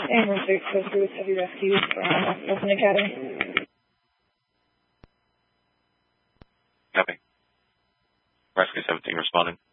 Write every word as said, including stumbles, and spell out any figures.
Ambulance six goes through with heavy rescue from Milton Academy. Copy. Rescue seventeen responding.